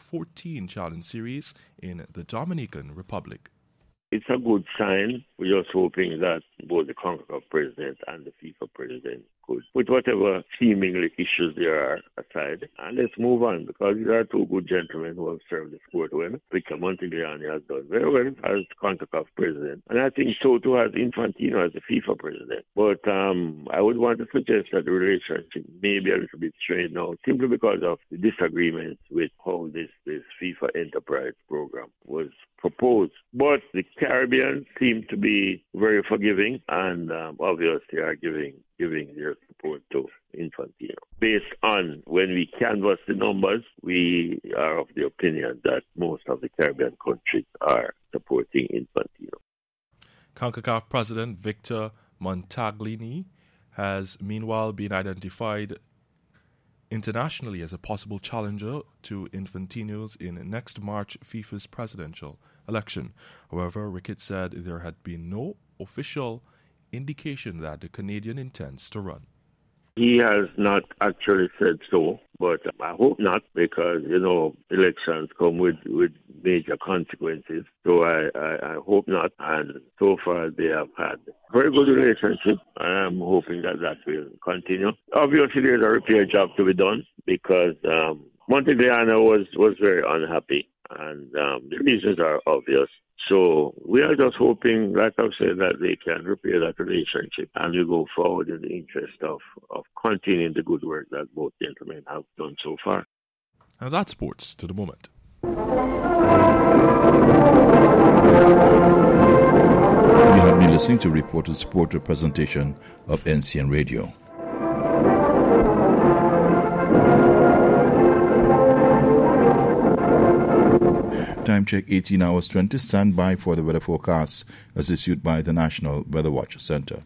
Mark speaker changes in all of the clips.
Speaker 1: 14 Challenge Series in the Dominican Republic.
Speaker 2: It's a good sign. We're just hoping that both the CONCACAF president and the FIFA president could put whatever seemingly issues there are aside and let's move on, because these are two good gentlemen who have served the sport well. Victor Montegliani has done very well as CONCACAF president, and I think so too has Infantino as the FIFA president. But I would want to suggest that the relationship may be a little bit strained now, simply because of the disagreements with how this FIFA Enterprise program was proposed. But the Caribbean seem to be very forgiving and obviously are giving their support to Infantino. Based on when we canvass the numbers, we are of the opinion that most of the Caribbean countries are supporting Infantino.
Speaker 1: CONCACAF President Victor Montaglini has meanwhile been identified internationally as a possible challenger to Infantino's in next March FIFA's presidential election. However, Ricketts said there had been no official indication that the Canadian intends to run.
Speaker 2: He has not actually said so, but I hope not, because, elections come with major consequences. So I hope not. And so far they have had very good relationship. I'm hoping that will continue. Obviously, there's a repair job to be done because Montegliano was very unhappy, and the reasons are obvious. So we are just hoping, like I've said, that they can repair that relationship and we go forward in the interest of continuing the good work that both gentlemen have done so far.
Speaker 1: And that's sports to the moment.
Speaker 3: You have been listening to Reported Sport representation of NCN Radio. Time check 18 hours 20. Stand by for the weather forecast as issued by the National Weather Watch Center.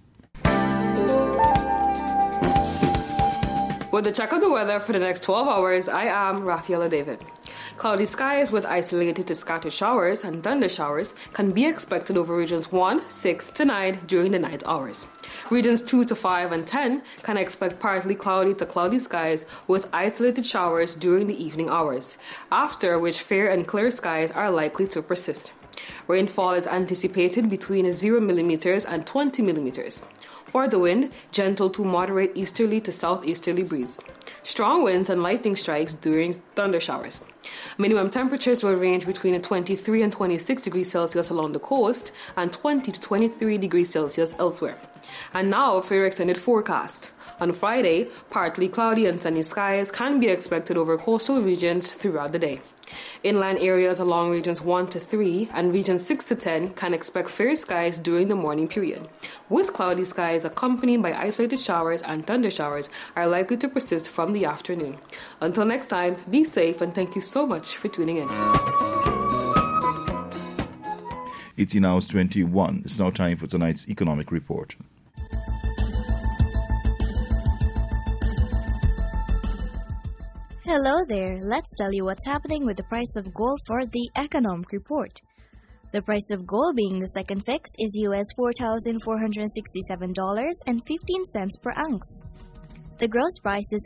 Speaker 4: With the check of the weather for the next 12 hours, I am Rafaela David. Cloudy skies with isolated to scattered showers and thunder showers can be expected over regions 1, 6 to 9 during the night hours. Regions 2 to 5 and 10 can expect partly cloudy to cloudy skies with isolated showers during the evening hours, after which fair and clear skies are likely to persist. Rainfall is anticipated between 0 millimeters and 20 millimeters. For the wind, gentle to moderate easterly to southeasterly breeze. Strong winds and lightning strikes during thunder showers. Minimum temperatures will range between 23 and 26 degrees Celsius along the coast and 20 to 23 degrees Celsius elsewhere. And now for your extended forecast. On Friday, partly cloudy and sunny skies can be expected over coastal regions throughout the day. Inland areas along regions 1 to 3 and regions 6 to 10 can expect fair skies during the morning period, with cloudy skies accompanied by isolated showers and thunder showers are likely to persist from the afternoon. Until next time, be safe and thank you so much for tuning in.
Speaker 3: 18 hours 21. It's now time for tonight's economic report.
Speaker 5: Hello there. Let's tell you what's happening with the price of gold for the economic report. The price of gold being the second fix is US $4,467.15 per ounce. The gross price is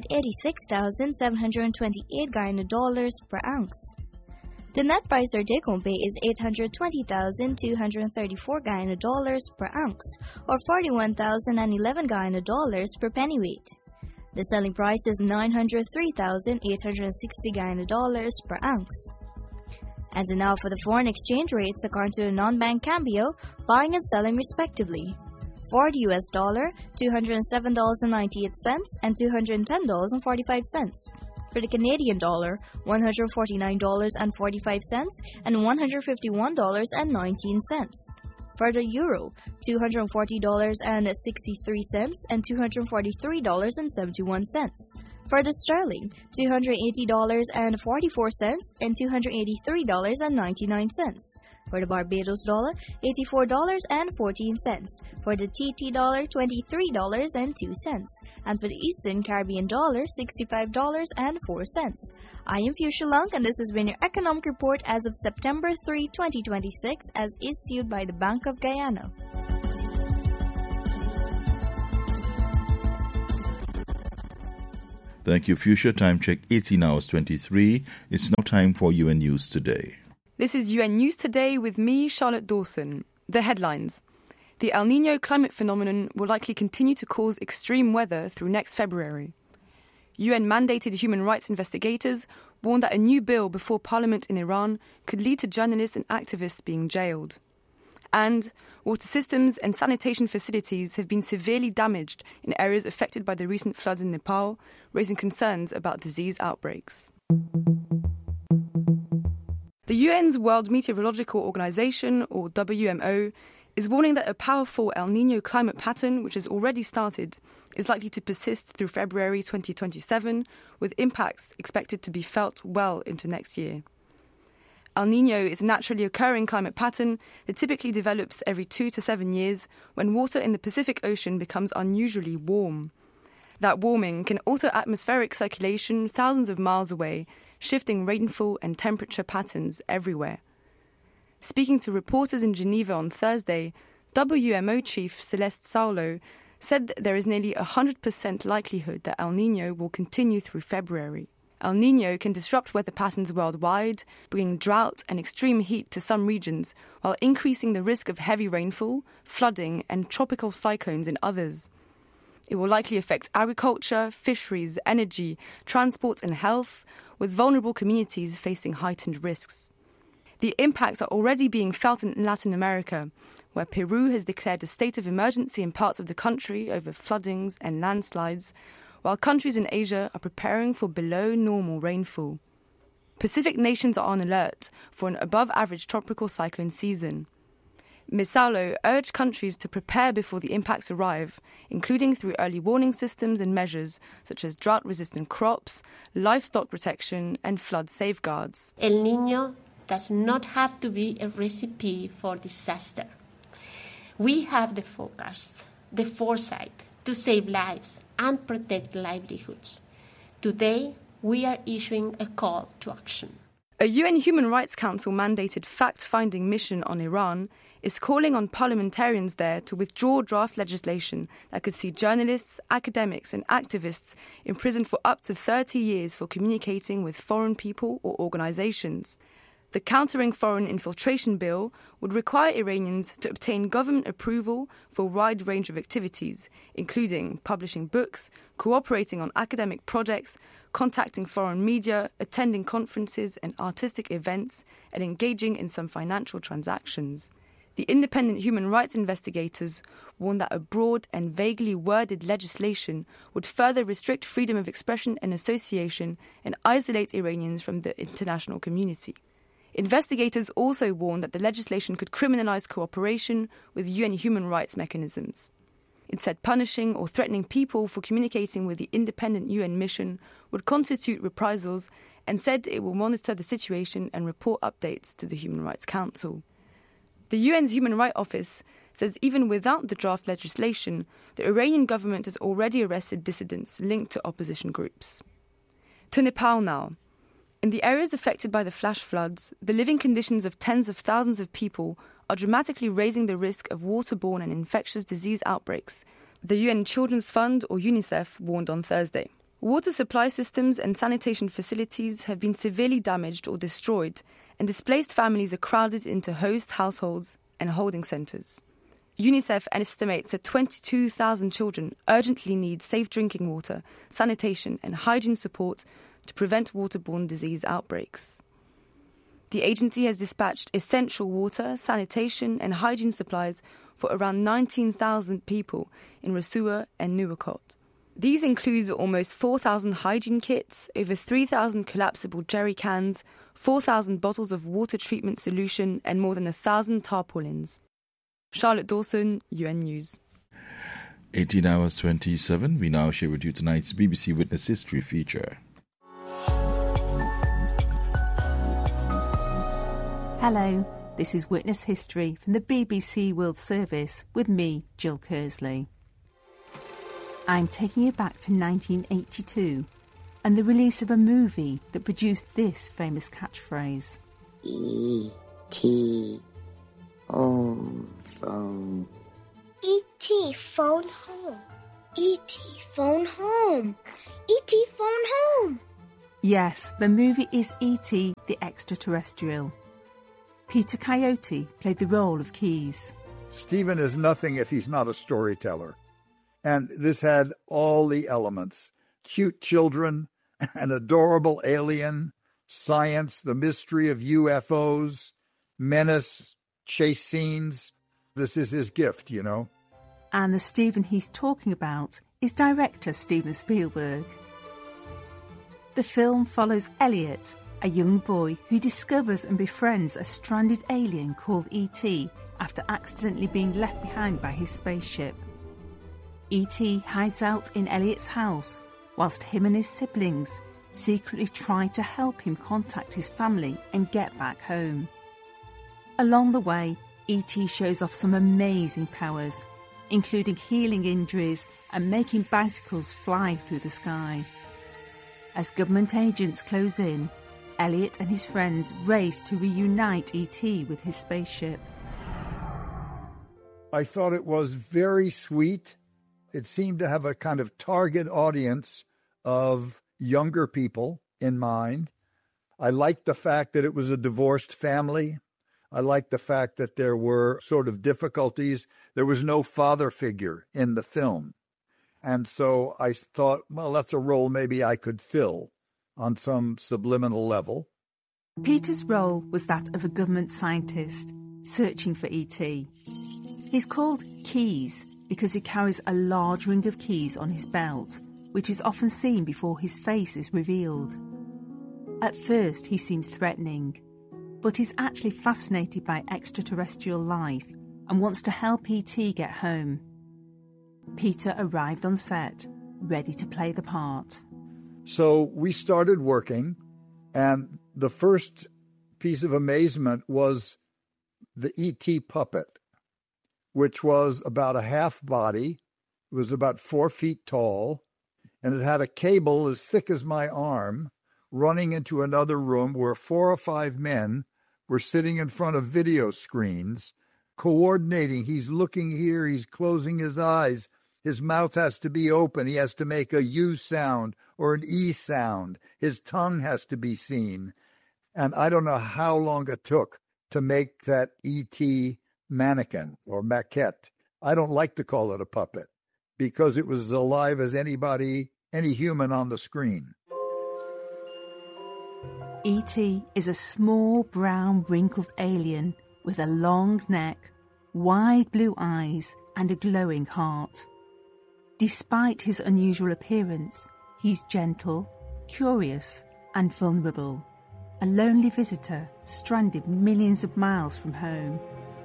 Speaker 5: $886,728 Guyana dollars per ounce. The net price or take-home pay is $820,234 Guyana dollars per ounce, or 41,011 Guyana dollars per pennyweight. The selling price is $903,860 Guyana dollars per ounce. And now for the foreign exchange rates according to the non-bank Cambio, buying and selling respectively. For the US dollar, $207.98 and $210.45. For the Canadian dollar, $149.45 and $151.19. For the euro, $240.63 and $243.71. For the sterling, $280.44 and $283.99. For the Barbados dollar, $84.14. For the TT dollar, $23.02. And for the Eastern Caribbean dollar, $65.04. I am Fuchsia Lung, and this has been your economic report as of September 3, 2026, as issued by the Bank of Guyana.
Speaker 3: Thank you, Fuchsia. Time check 18 hours 23. It's now time for UN News Today.
Speaker 6: This is UN News Today with me, Charlotte Dawson. The headlines. The El Niño climate phenomenon will likely continue to cause extreme weather through next February. UN-mandated human rights investigators warned that a new bill before Parliament in Iran could lead to journalists and activists being jailed. And water systems and sanitation facilities have been severely damaged in areas affected by the recent floods in Nepal, raising concerns about disease outbreaks. The UN's World Meteorological Organization, or WMO, is warning that a powerful El Niño climate pattern, which has already started, is likely to persist through February 2027, with impacts expected to be felt well into next year. El Niño is a naturally occurring climate pattern that typically develops every 2 to 7 years when water in the Pacific Ocean becomes unusually warm. That warming can alter atmospheric circulation thousands of miles away, shifting rainfall and temperature patterns everywhere. Speaking to reporters in Geneva on Thursday, WMO chief Celeste Saulo said that there is nearly 100% likelihood that El Niño will continue through February. El Niño can disrupt weather patterns worldwide, bringing drought and extreme heat to some regions, while increasing the risk of heavy rainfall, flooding, and tropical cyclones in others. It will likely affect agriculture, fisheries, energy, transport, and health, with vulnerable communities facing heightened risks. The impacts are already being felt in Latin America, where Peru has declared a state of emergency in parts of the country over floodings and landslides, while countries in Asia are preparing for below-normal rainfall. Pacific nations are on alert for an above-average tropical cyclone season. Ms. Saulo urged countries to prepare before the impacts arrive, including through early warning systems and measures such as drought-resistant crops, livestock protection, and flood safeguards.
Speaker 7: El Niño does not have to be a recipe for disaster. We have the forecast, the foresight to save lives and protect livelihoods. Today, we are issuing a call to action.
Speaker 6: A UN Human Rights Council mandated fact-finding mission on Iran is calling on parliamentarians there to withdraw draft legislation that could see journalists, academics and activists imprisoned for up to 30 years for communicating with foreign people or organizations. The Countering Foreign Infiltration Bill would require Iranians to obtain government approval for a wide range of activities, including publishing books, cooperating on academic projects, contacting foreign media, attending conferences and artistic events, and engaging in some financial transactions. The independent human rights investigators warned that a broad and vaguely worded legislation would further restrict freedom of expression and association and isolate Iranians from the international community. Investigators also warned that the legislation could criminalize cooperation with UN human rights mechanisms. It said punishing or threatening people for communicating with the independent UN mission would constitute reprisals, and said it will monitor the situation and report updates to the Human Rights Council. The UN's Human Rights Office says even without the draft legislation, the Iranian government has already arrested dissidents linked to opposition groups. To Nepal now. In the areas affected by the flash floods, the living conditions of tens of thousands of people are dramatically raising the risk of waterborne and infectious disease outbreaks, the UN Children's Fund, or UNICEF, warned on Thursday. Water supply systems and sanitation facilities have been severely damaged or destroyed, and displaced families are crowded into host households and holding centres. UNICEF estimates that 22,000 children urgently need safe drinking water, sanitation and hygiene support to prevent waterborne disease outbreaks. The agency has dispatched essential water, sanitation and hygiene supplies for around 19,000 people in Rasua and Nuwakot. These include almost 4,000 hygiene kits, over 3,000 collapsible jerry cans, 4,000 bottles of water treatment solution and more than 1,000 tarpaulins. Charlotte Dawson, UN News.
Speaker 3: 18 hours 27. We now share with you tonight's BBC Witness History feature.
Speaker 8: Hello, this is Witness History from the BBC World Service with me, Jill Kersley. I'm taking you back to 1982 and the release of a movie that produced this famous catchphrase.
Speaker 9: E.T. home phone.
Speaker 10: E.T. phone home. E.T. phone home. E.T. phone home.
Speaker 8: Yes, the movie is E.T. the Extraterrestrial. Peter Coyote played the role of Keyes.
Speaker 11: Stephen is nothing if he's not a storyteller. And this had all the elements. Cute children, an adorable alien, science, the mystery of UFOs, menace, chase scenes. This is his gift, you know.
Speaker 8: And the Stephen he's talking about is director Steven Spielberg. The film follows Elliot, a young boy who discovers and befriends a stranded alien called E.T. after accidentally being left behind by his spaceship. E.T. hides out in Elliot's house whilst him and his siblings secretly try to help him contact his family and get back home. Along the way, E.T. shows off some amazing powers, including healing injuries and making bicycles fly through the sky. As government agents close in, Elliot and his friends race to reunite E.T. with his spaceship.
Speaker 11: I thought it was very sweet. It seemed to have a kind of target audience of younger people in mind. I liked the fact that it was a divorced family. I liked the fact that there were sort of difficulties. There was no father figure in the film. And so I thought, well, that's a role maybe I could fill on some subliminal level.
Speaker 8: Peter's role was that of a government scientist searching for E.T. He's called Keyes because he carries a large ring of keys on his belt, which is often seen before his face is revealed. At first, he seems threatening, but he's actually fascinated by extraterrestrial life and wants to help E.T. get home. Peter arrived on set, ready to play the part.
Speaker 11: So we started working, and the first piece of amazement was the E.T. puppet, which was about a half body. It was about 4 feet tall, and it had a cable as thick as my arm running into another room where 4 or 5 men were sitting in front of video screens, coordinating. He's looking here, he's closing his eyes. His mouth has to be open. He has to make a U sound or an E sound. His tongue has to be seen. And I don't know how long it took to make that E.T. mannequin or maquette. I don't like to call it a puppet because it was as alive as anybody, any human on the screen.
Speaker 8: E.T. is a small, brown, wrinkled alien with a long neck, wide blue eyes, and a glowing heart. Despite his unusual appearance, he's gentle, curious, and vulnerable, a lonely visitor stranded millions of miles from home.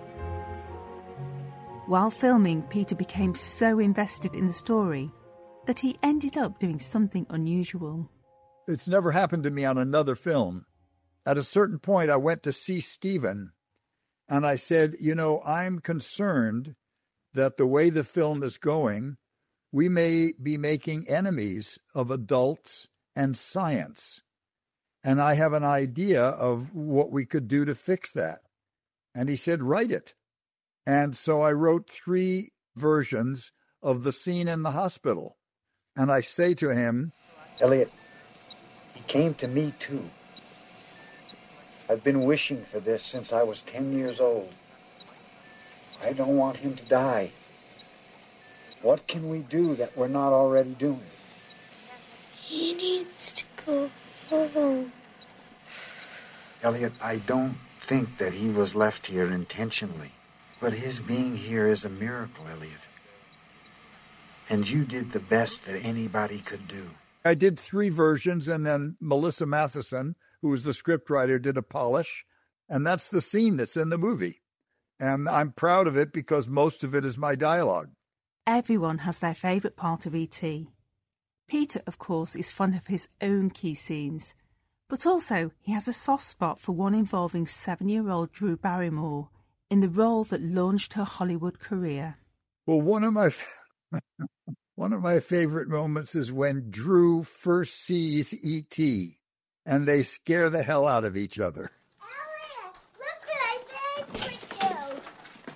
Speaker 8: While filming, Peter became so invested in the story that he ended up doing something unusual.
Speaker 11: It's never happened to me on another film. At a certain point, I went to see Stephen, and I said, you know, I'm concerned that the way the film is going, we may be making enemies of adults and science. And I have an idea of what we could do to fix that. And he said, write it. And so I wrote 3 versions of the scene in the hospital. And I say to him,
Speaker 12: Elliot, he came to me too. I've been wishing for this since I was 10 years old. I don't want him to die. What can we do that we're not already doing?
Speaker 10: He needs to go home.
Speaker 12: Elliot, I don't think that he was left here intentionally. But his being here is a miracle, Elliot. And you did the best that anybody could do.
Speaker 11: I did 3 versions, and then Melissa Matheson, who was the scriptwriter, did a polish. And that's the scene that's in the movie. And I'm proud of it because most of it is my dialogue.
Speaker 8: Everyone has their favourite part of E.T. Peter, of course, is fond of his own key scenes, but also he has a soft spot for one involving 7-year-old Drew Barrymore in the role that launched her Hollywood career.
Speaker 11: Well, one of my favorite moments is when Drew first sees E.T. and they scare the hell out of each other.